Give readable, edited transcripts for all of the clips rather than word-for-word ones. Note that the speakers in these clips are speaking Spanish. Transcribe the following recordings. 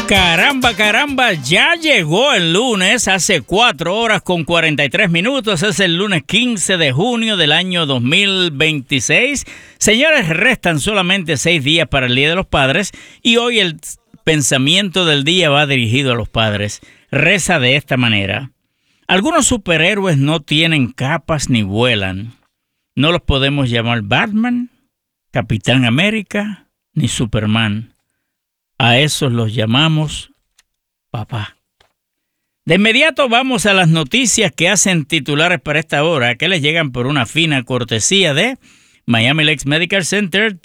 Caramba, caramba, ya llegó el lunes, hace 4 horas con 43 minutos, es el lunes 15 de junio del año 2026. Señores, restan solamente 6 días para el Día de los Padres y hoy el pensamiento del día va dirigido a los padres. Reza de esta manera: algunos superhéroes no tienen capas ni vuelan. No los podemos llamar Batman, Capitán América ni Superman. A esos los llamamos papá. De inmediato vamos a las noticias que hacen titulares para esta hora, que les llegan por una fina cortesía de Miami Lakes Medical Center,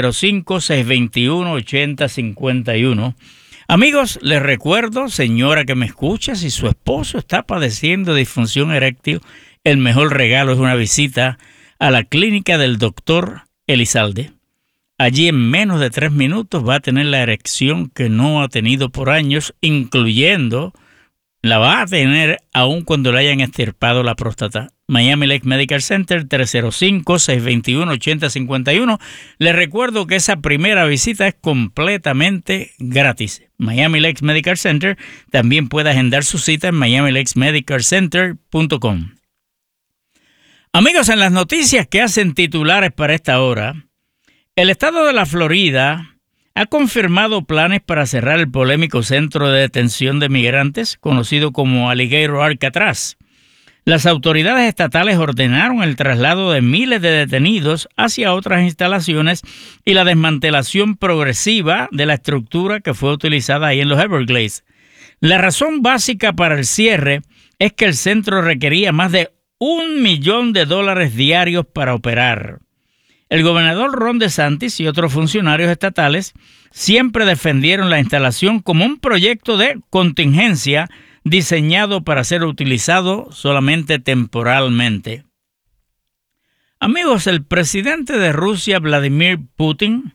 305-621-8051. Amigos, les recuerdo, señora que me escucha, si su esposo está padeciendo de disfunción eréctil, el mejor regalo es una visita a la clínica del doctor Elizalde. Allí en menos de 3 minutos va a tener la erección que no ha tenido por años, incluyendo la va a tener aún cuando le hayan extirpado la próstata. Miami Lakes Medical Center, 305-621-8051. Les recuerdo que esa primera visita es completamente gratis. Miami Lakes Medical Center. También puede agendar su cita en miamilakesmedicalcenter.com. Amigos, en las noticias que hacen titulares para esta hora, el estado de la Florida ha confirmado planes para cerrar el polémico centro de detención de migrantes, conocido como Alligator Alcatraz. Las autoridades estatales ordenaron el traslado de miles de detenidos hacia otras instalaciones y la desmantelación progresiva de la estructura que fue utilizada ahí en los Everglades. La razón básica para el cierre es que el centro requería más de $1 millón diarios para operar. El gobernador Ron DeSantis y otros funcionarios estatales siempre defendieron la instalación como un proyecto de contingencia diseñado para ser utilizado solamente temporalmente. Amigos, el presidente de Rusia, Vladimir Putin,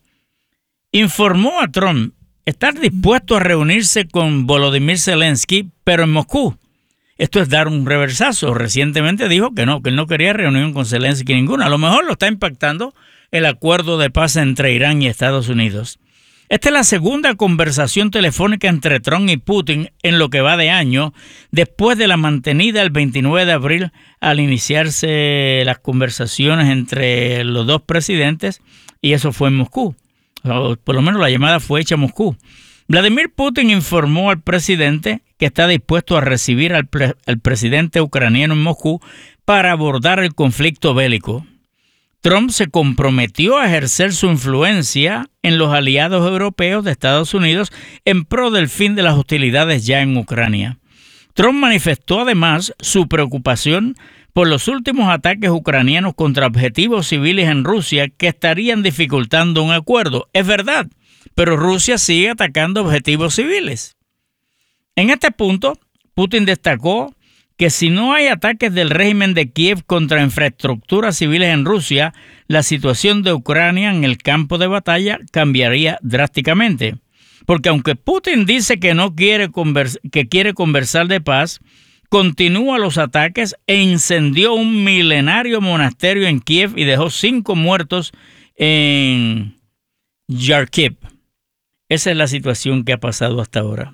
informó a Trump estar dispuesto a reunirse con Volodymyr Zelensky, pero en Moscú. Esto es dar un reversazo. Recientemente dijo que él no quería reunión con Zelensky ninguna. A lo mejor lo está impactando el acuerdo de paz entre Irán y Estados Unidos. Esta es la segunda conversación telefónica entre Trump y Putin en lo que va de año, después de la mantenida el 29 de abril al iniciarse las conversaciones entre los dos presidentes, y eso fue en Moscú. O por lo menos la llamada fue hecha a Moscú. Vladimir Putin informó al presidente que está dispuesto a recibir al presidente ucraniano en Moscú para abordar el conflicto bélico. Trump se comprometió a ejercer su influencia en los aliados europeos de Estados Unidos en pro del fin de las hostilidades ya en Ucrania. Trump manifestó además su preocupación por los últimos ataques ucranianos contra objetivos civiles en Rusia que estarían dificultando un acuerdo. Es verdad, pero Rusia sigue atacando objetivos civiles. En este punto, Putin destacó que si no hay ataques del régimen de Kiev contra infraestructuras civiles en Rusia, la situación de Ucrania en el campo de batalla cambiaría drásticamente. Porque aunque Putin dice que quiere conversar de paz, continúa los ataques e incendió un milenario monasterio en Kiev y dejó 5 muertos en Kharkiv. Esa es la situación que ha pasado hasta ahora.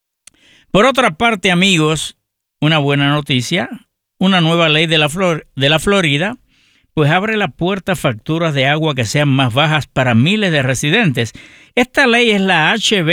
Por otra parte, amigos, una buena noticia: una nueva ley de la Florida pues abre la puerta a facturas de agua que sean más bajas para miles de residentes. Esta ley es la HB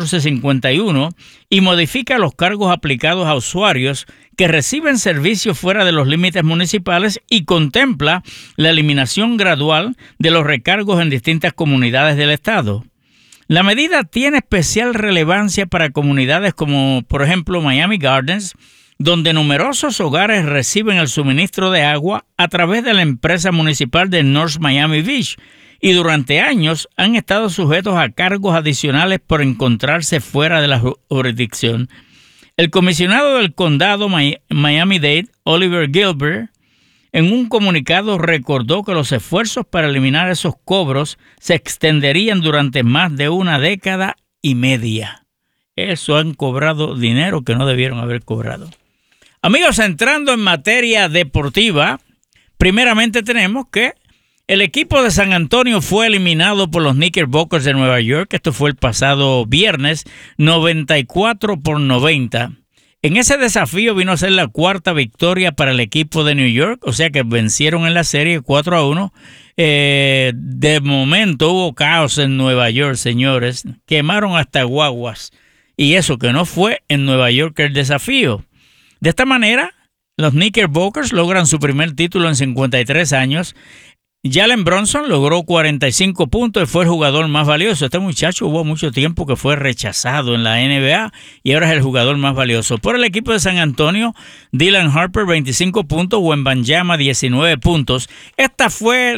1451 y modifica los cargos aplicados a usuarios que reciben servicios fuera de los límites municipales y contempla la eliminación gradual de los recargos en distintas comunidades del estado. La medida tiene especial relevancia para comunidades como, por ejemplo, Miami Gardens, donde numerosos hogares reciben el suministro de agua a través de la empresa municipal de North Miami Beach y durante años han estado sujetos a cargos adicionales por encontrarse fuera de la jurisdicción. El comisionado del condado Miami-Dade, Oliver Gilbert, en un comunicado recordó que los esfuerzos para eliminar esos cobros se extenderían durante más de 1 década y media. Eso han cobrado dinero que no debieron haber cobrado. Amigos, entrando en materia deportiva, primeramente tenemos que El equipo de San Antonio fue eliminado por los Knickerbockers de Nueva York. Esto fue el pasado viernes, 94-90. En ese desafío vino a ser la cuarta victoria para el equipo de New York, o sea que vencieron en la serie 4-1. De momento hubo caos en Nueva York, señores. Quemaron hasta guaguas. Y eso que no fue en Nueva York el desafío. De esta manera, los Knickerbockers logran su primer título en 53 años. Jalen Brunson logró 45 puntos y fue el jugador más valioso. Este muchacho hubo mucho tiempo que fue rechazado en la NBA y ahora es el jugador más valioso. Por el equipo de San Antonio, Dylan Harper 25 puntos, Wembanyama 19 puntos. Esta fue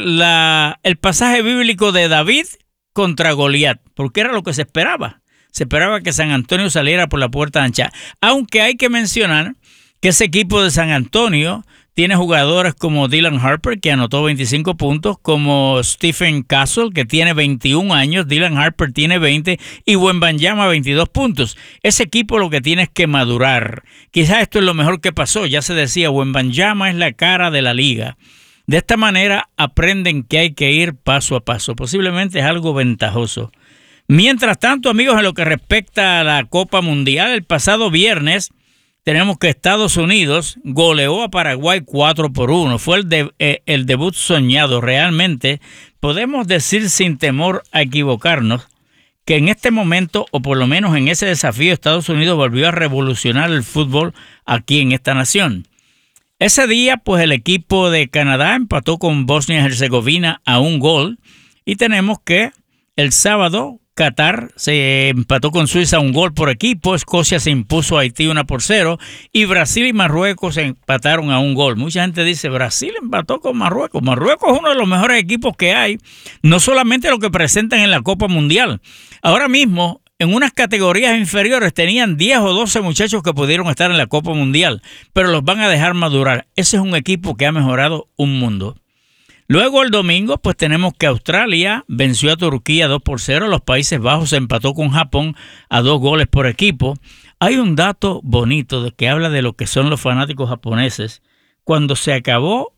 el pasaje bíblico de David contra Goliat, porque era lo que se esperaba. Se esperaba que San Antonio saliera por la puerta ancha. Aunque hay que mencionar que ese equipo de San Antonio tiene jugadores como Dylan Harper, que anotó 25 puntos, como Stephen Castle, que tiene 21 años, Dylan Harper tiene 20 y Wembanyama 22 puntos. Ese equipo lo que tiene es que madurar. Quizás esto es lo mejor que pasó. Ya se decía, Wembanyama es la cara de la liga. De esta manera aprenden que hay que ir paso a paso. Posiblemente es algo ventajoso. Mientras tanto, amigos, en lo que respecta a la Copa Mundial, el pasado viernes tenemos que Estados Unidos goleó a Paraguay 4-1. Fue el debut soñado. Realmente podemos decir sin temor a equivocarnos que en este momento, o por lo menos en ese desafío, Estados Unidos volvió a revolucionar el fútbol aquí en esta nación. Ese día, pues el equipo de Canadá empató con Bosnia y Herzegovina a 1 gol. Y tenemos que el sábado Qatar se empató con Suiza 1 gol por equipo, Escocia se impuso a Haití 1-0 y Brasil y Marruecos se empataron a 1 gol. Mucha gente dice, Brasil empató con Marruecos. Marruecos es uno de los mejores equipos que hay, no solamente lo que presentan en la Copa Mundial. Ahora mismo, en unas categorías inferiores tenían 10 o 12 muchachos que pudieron estar en la Copa Mundial, pero los van a dejar madurar. Ese es un equipo que ha mejorado un mundo. Luego el domingo, pues tenemos que Australia venció a Turquía 2-0. Los Países Bajos se empató con Japón a 2 goles por equipo. Hay un dato bonito que habla de lo que son los fanáticos japoneses. Cuando se acabó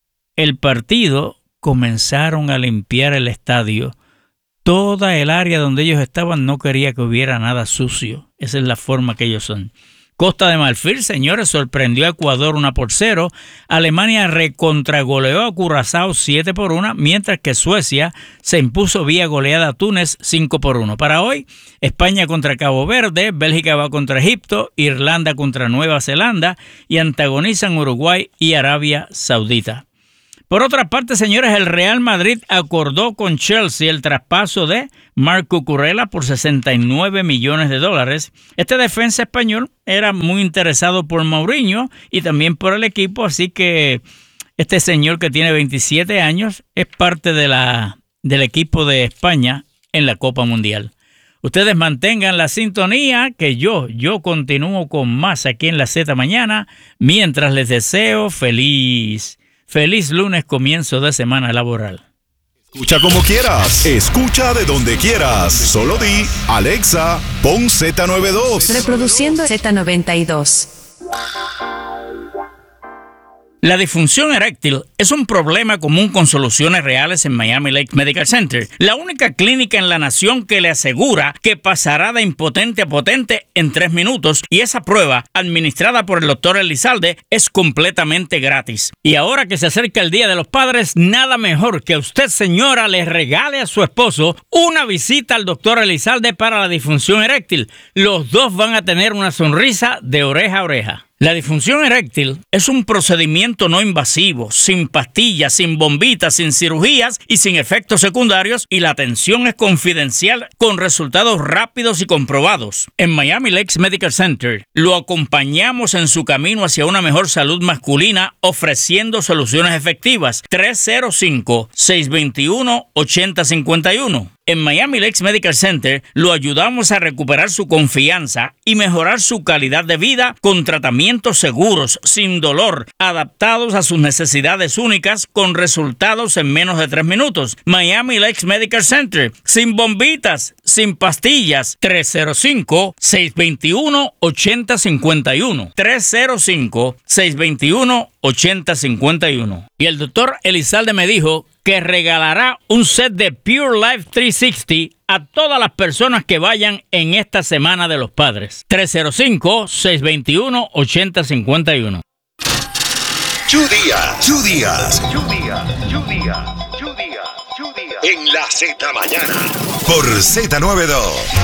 el partido, comenzaron a limpiar el estadio. Toda el área donde ellos estaban no quería que hubiera nada sucio. Esa es la forma que ellos son. Costa de Marfil, señores, sorprendió a Ecuador 1-0. Alemania recontragoleó a Curazao 7-1, mientras que Suecia se impuso vía goleada a Túnez 5-1. Para hoy, España contra Cabo Verde, Bélgica va contra Egipto, Irlanda contra Nueva Zelanda y antagonizan Uruguay y Arabia Saudita. Por otra parte, señores, el Real Madrid acordó con Chelsea el traspaso de Marc Cucurella por $69 millones. Este defensa español era muy interesado por Mourinho y también por el equipo, así que este señor que tiene 27 años es parte del equipo de España en la Copa Mundial. Ustedes mantengan la sintonía que yo continúo con más aquí en la Z Mañana, mientras les deseo feliz lunes, comienzo de semana laboral. Escucha como quieras, escucha de donde quieras. Solo di, Alexa, pon Z92. Reproduciendo Z92. La disfunción eréctil es un problema común con soluciones reales en Miami Lakes Medical Center, la única clínica en la nación que le asegura que pasará de impotente a potente en 3 minutos, y esa prueba, administrada por el Dr. Elizalde, es completamente gratis. Y ahora que se acerca el Día de los Padres, nada mejor que usted, señora, le regale a su esposo una visita al Dr. Elizalde para la disfunción eréctil. Los dos van a tener una sonrisa de oreja a oreja. La disfunción eréctil es un procedimiento no invasivo, sin pastillas, sin bombitas, sin cirugías y sin efectos secundarios, y la atención es confidencial con resultados rápidos y comprobados. En Miami Lakes Medical Center lo acompañamos en su camino hacia una mejor salud masculina, ofreciendo soluciones efectivas. 305-621-8051. En Miami Lakes Medical Center lo ayudamos a recuperar su confianza y mejorar su calidad de vida con tratamientos seguros, sin dolor, adaptados a sus necesidades únicas, con resultados en menos de 3 minutos. Miami Lakes Medical Center, sin bombitas, sin pastillas. 305-621-8051. 305-621-8051. Y el doctor Elizalde me dijo que regalará un set de Pure Life 360 a todas las personas que vayan en esta Semana de los Padres. 305-621-8051. Díaz. En la Z Mañana. Por Z92.